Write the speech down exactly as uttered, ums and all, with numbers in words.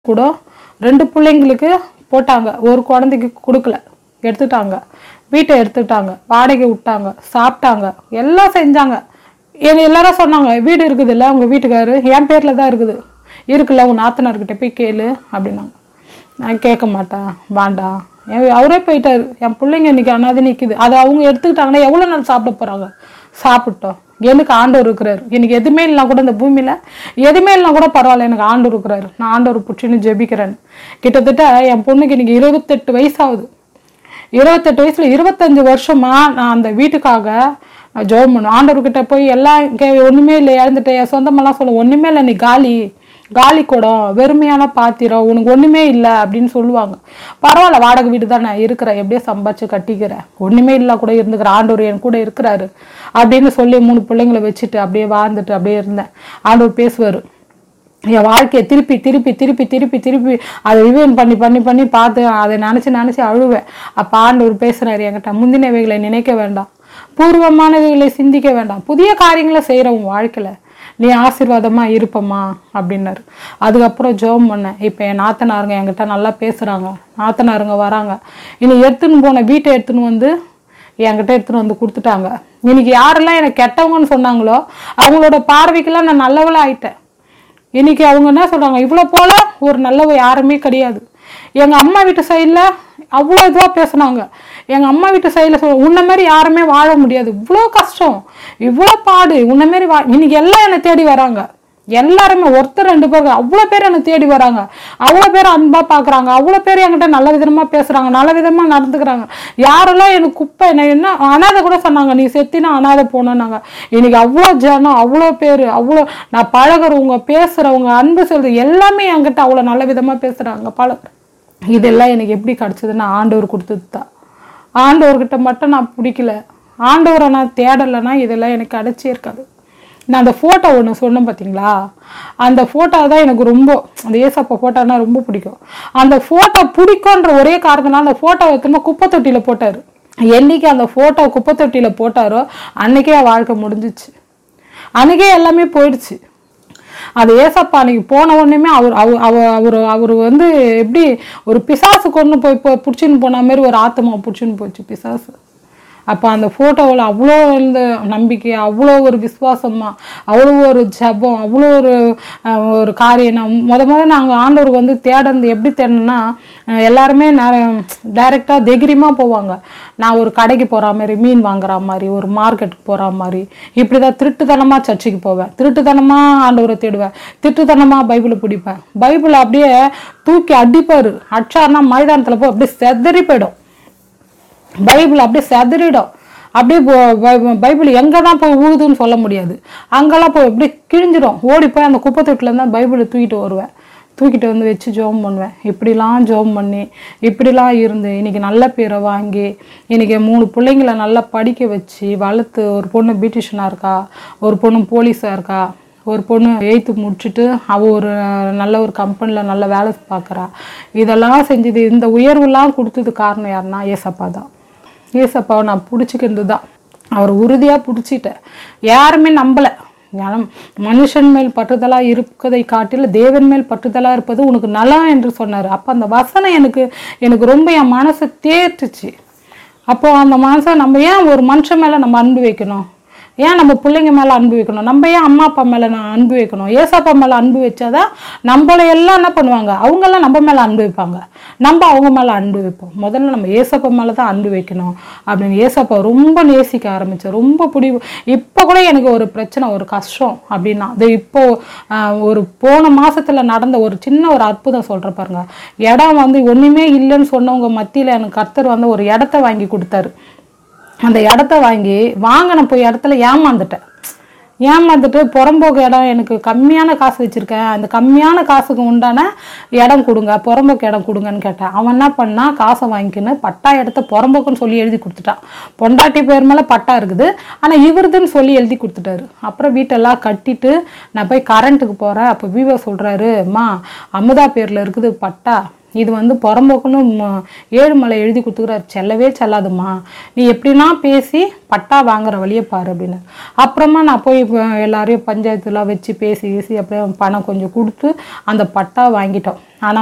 கூட ரெண்டு பிள்ளைங்களுக்கு போட்டாங்க. ஒரு குழந்தைக்கு கொடுக்கல, எடுத்துட்டாங்க. வீட்டை எடுத்துட்டாங்க, வாடகை விட்டாங்க, சாப்பிட்டாங்க, எல்லாம் செஞ்சாங்க. எங்க எல்லாரும் சொன்னாங்க, வீடு இருக்குது இல்லை உங்கள் வீட்டுக்காரு என் பேரில் தான் இருக்குது, இருக்குல்ல உங்கள் நாத்தனார்கிட்ட போய் கேளு அப்படின்னாங்க. நான் கேட்க மாட்டேன், வேண்டாம், அவரே போயிட்டாரு. என் பிள்ளைங்க இன்னைக்கு அனாதை நிற்குது, அதை அவங்க எடுத்துக்கிட்டாங்கன்னா எவ்வளோ நாள் சாப்பிட போகிறாங்க? சாப்பிட்டோம். எனக்கு ஆண்டவர் இருக்கிறாரு. எனக்கு எதுவுமே இல்லைனா கூட இந்த பூமியில் எதுவுமே இல்லைனா கூட பரவாயில்ல, எனக்கு ஆண்டவர் இருக்கிறாரு. நான் ஆண்டவர் பிடிச்சின்னு ஜெபிக்கிறேன். கிட்டத்தட்ட என் பொண்ணுக்கு இன்னைக்கு இருபத்தெட்டு வயசாகுது. இருபத்தெட்டு வயசுல இருபத்தஞ்சு வருஷமா நான் அந்த வீட்டுக்காக ஜெபம் பண்ணுவேன். ஆண்டவர்கிட்ட போய் எல்லாம் கே ஒன்றுமே இல்லை, இழந்துட்டேன், என் சொந்தமெல்லாம் சொல்ல ஒன்றுமே இல்லை, நீ காலி காலி கூடம், வெறுமையான பாத்திரம், உனக்கு ஒன்றுமே இல்லை அப்படின்னு சொல்லுவாங்க. பரவாயில்ல, வாடகை வீடு தான் நான் இருக்கிறேன், எப்படியோ சம்பாதிச்சு கட்டிக்கிறேன், ஒன்றுமே இல்லை கூட இருந்துக்கிறேன், ஆண்டவர் என் கூட இருக்கிறாரு அப்படின்னு சொல்லி மூணு பிள்ளைங்களை வச்சுட்டு அப்படியே வாழ்ந்துட்டு அப்படியே இருந்தேன். ஆண்டவர் பேசுவார். என் வாழ்க்கையை திருப்பி திருப்பி திருப்பி திருப்பி திருப்பி அதை ரிவைன் பண்ணி பண்ணி பண்ணி பார்த்து அதை நினச்சி நினச்சி அழுவேன். அப்போ ஆண்டவர் பேசுகிறாரு என்கிட்ட, முந்தினவைகளை நினைக்க வேண்டாம், பூர்வமானவைகளை சிந்திக்க வேண்டாம், புதிய காரியங்களை செய்கிற உன் வாழ்க்கையில் நீ ஆசீர்வாதமாக இருப்பம்மா அப்படின்னாரு. அதுக்கப்புறம் ஜெபம் பண்ணேன். இப்போ என் நாத்தனாருங்க என்கிட்ட நல்லா பேசுகிறாங்க, நாத்தனாருங்க வராங்க. இன்னைக்கு எடுத்துன்னு போன வீட்டை எடுத்துன்னு வந்து என்கிட்ட எடுத்துன்னு வந்து கொடுத்துட்டாங்க. இன்னைக்கு யாரெல்லாம் எனக்கு கெட்டவங்கன்னு சொன்னாங்களோ அவங்களோட பார்வைக்கெல்லாம் நான் நல்லவளாக ஆயிட்டேன். இன்னைக்கு அவங்க என்ன சொல்கிறாங்க, இவ்வளோ போல ஒரு நல்லவ யாருமே கிடையாது. எங்கள் அம்மா வீட்டு சைடில் அவ்வளோ இதுவாக பேசுனாங்க. எங்கள் அம்மா வீட்டு சைடில் சொல்ல, உன்ன மாதிரி யாருமே வாழ முடியாது, இவ்வளோ கஷ்டம், இவ்வளோ பாடு, உன்ன மாதிரி வா இன்னைக்கு எல்லாம் என்னை தேடி வராங்க. எல்லாருமே ஒருத்தர் ரெண்டு பேர் அவ்வளோ பேர் என்னை தேடி வராங்க, அவ்வளோ பேர் அன்பாக பார்க்குறாங்க, அவ்வளோ பேர் என்கிட்ட நல்ல விதமாக பேசுகிறாங்க, நல்ல விதமாக நடந்துக்கிறாங்க. யாரெல்லாம் எனக்கு குப்பை என்ன என்ன அனாதை கூட சொன்னாங்க, நீ செத்தினா அனாதை போனோன்னாங்க. இன்னைக்கு அவ்வளோ ஜனம், அவ்வளோ பேர், அவ்வளோ நான் பழகிறவங்க, பேசுகிறவங்க, அன்பு சொல்கிறது எல்லாமே என்கிட்ட அவ்வளோ நல்ல விதமாக பேசுகிறாங்க, பழகுற. இதெல்லாம் எனக்கு எப்படி கிடச்சதுன்னா ஆண்டவர் கொடுத்தது தான். ஆண்டவர்கிட்ட மட்டும் நான் பிடிக்கல, ஆண்டவரை நான் தேடலைன்னா இதெல்லாம் எனக்கு கிடைச்சே இருக்காது. நான் அந்த ஃபோட்டோ ஒன்று சொன்னேன் பார்த்தீங்களா, அந்த ஃபோட்டோ தான் எனக்கு ரொம்ப, அந்த ஏசப்பா ஃபோட்டோனா ரொம்ப பிடிக்கும். அந்த ஃபோட்டோ பிடிக்குன்ற ஒரே காரணத்தினால அந்த ஃபோட்டோ வைக்கணும் குப்பை தொட்டியில் போட்டார். என்னைக்கு அந்த ஃபோட்டோ குப்பை தொட்டியில் போட்டாரோ அன்றைக்கே என் வாழ்க்கை முடிஞ்சிச்சு, அன்றைக்கே எல்லாமே போயிடுச்சு. அது ஏசப்பா அன்னைக்கு போன உடனேமே அவர் அவர் அவர் அவர் வந்து எப்படி ஒரு பிசாசு கொண்டு போய் இப்போ பிடிச்சின்னு போன மாதிரி ஒரு ஆத்மா பிடிச்சின்னு போச்சு பிசாசு. அப்போ அந்த ஃபோட்டோவில் அவ்வளோ இந்த நம்பிக்கை, அவ்வளோ ஒரு விசுவாசமா, அவ்வளோ ஒரு ஜபம், அவ்வளோ ஒரு ஒரு காரியம். நான் முத முத நாங்கள் ஆண்டவருக்கு வந்து தேடுறது எப்படி தேடணும்னா, எல்லாருமே டைரெக்டாக தைரியமாக போவாங்க. நான் ஒரு கடைக்கு போகிற மாதிரி, மீன் வாங்குற மாதிரி, ஒரு மார்க்கெட்டுக்கு போகிற மாதிரி, இப்படி தான் திருட்டுத்தனமாக சர்ச்சுக்கு போவேன், திருட்டுத்தனமாக ஆண்டவரை தேடுவேன், திருட்டுத்தனமாக பைபிளை பிடிப்பேன். பைபிளை அப்படியே தூக்கி அடிப்பார், அடிச்சாருன்னா மைதானத்தில் போய் அப்படியே செதறி போயிடும். பைபிள் அப்படியே செதறிடும். அப்படியே பைபிள் எங்கே தான் போய் ஊதுன்னு சொல்ல முடியாது, அங்கெல்லாம் போய் அப்படியே கிழிஞ்சிடும். ஓடி போய் அந்த குப்பை தொட்டிலேருந்து தான் பைபிளை தூக்கிட்டு வருவேன், தூக்கிட்டு வந்து வச்சு ஜெபம் பண்ணுவேன். இப்படிலாம் ஜெபம் பண்ணி இப்படிலாம் இருந்து இன்னைக்கு நல்ல பேரை வாங்கி இன்னைக்கு மூணு பிள்ளைங்களை நல்லா படிக்க வச்சு வளர்த்து, ஒரு பொண்ணு பியூட்டிஷியனாக இருக்கா, ஒரு பொண்ணு போலீஸாக இருக்கா, ஒரு பொண்ணு எயித்து முடிச்சுட்டு அவள் ஒரு நல்ல ஒரு கம்பெனியில் நல்ல வேலை பார்க்குறா. இதெல்லாம் செஞ்சது, இந்த உயர்வுலாம் கொடுத்தது காரணம் யாருன்னா ஏசப்பா தான். ஏசப்பாவை நான் பிடிச்சிக்கிறது தான், அவர் உறுதியாக பிடிச்சிட்டேன். யாருமே நம்பலை. மனுஷன் மேல் பற்றுதலாக இருப்பதை காட்டில் தேவன் மேல் பற்றுதலாக இருப்பது உனக்கு நலம் என்று சொன்னார். அப்போ அந்த வசனம் எனக்கு எனக்கு ரொம்ப என் மனசை தேற்றுச்சு. அப்போது அந்த மனசை நம்ம ஏன் ஒரு மனுஷன் மேலே நம்ம அன்பு வைக்கணும், ஏன் நம்ம பிள்ளைங்க மேலே அன்பு வைக்கணும், நம்ம ஏன் அம்மா அப்பா மேலே நான் அன்பு வைக்கணும், ஏசப்பா மேலே அன்பு வச்சாதான் நம்மளை எல்லாம் என்ன பண்ணுவாங்க, அவங்கெல்லாம் நம்ம மேலே அன்பு வைப்பாங்க, நம்ம அவங்க மேலே அன்பு வைப்போம். முதல்ல நம்ம ஏசப்பா மேலே தான் அன்பு வைக்கணும் அப்படின்னு ஏசப்பா ரொம்ப நேசிக்க ஆரம்பித்தேன். ரொம்ப பிடி. இப்போ கூட எனக்கு ஒரு பிரச்சனை, ஒரு கஷ்டம் அப்படின்னா அது இப்போ ஒரு போன மாதத்தில் நடந்த ஒரு சின்ன ஒரு அற்புதம் சொல்கிற பாருங்க. இடம் வந்து ஒன்றுமே இல்லைன்னு சொன்னவங்க மத்தியில் எனக்கு கர்த்தர் வந்து ஒரு இடத்த வாங்கி கொடுத்தாரு. அந்த இடத்த வாங்கி வாங்கின போய் இடத்துல ஏமாந்துட்டேன். ஏமாந்துட்டு புறம்போக்கு இடம், எனக்கு கம்மியான காசு வச்சுருக்கேன், அந்த கம்மியான காசுக்கு உண்டான இடம் கொடுங்க, புறம்போக்கு இடம் கொடுங்கன்னு கேட்டேன். அவன் என்ன பண்ணா, காசை வாங்கிக்கின்னு பட்டா இடத்த புறம்போக்குன்னு சொல்லி எழுதி கொடுத்துட்டான். பொண்டாட்டி பேர் மேலே பட்டா இருக்குது, ஆனால் இவருதுன்னு சொல்லி எழுதி கொடுத்துட்டாரு. அப்புறம் வீட்டெல்லாம் கட்டிட்டு நான் போய் கரண்ட்டுக்கு போகிறேன். அப்போ வீவோ சொல்கிறாரு, அம்மா அமுதா பேரில் இருக்குது பட்டா, இது வந்து புறம்போக்குன்னு ஏழுமலை எழுதி கொடுத்துக்கிறாரு, செல்லவே செல்லாதுமா, நீ எப்படின்னா பேசி பட்டா வாங்குற வழியை பாரு அப்படின்னு. அப்புறமா நான் போய் எல்லாரையும் பஞ்சாயத்துலாம் வச்சு பேசி பேசி அப்படியே பணம் கொஞ்சம் கொடுத்து அந்த பட்டா வாங்கிட்டோம். ஆனால்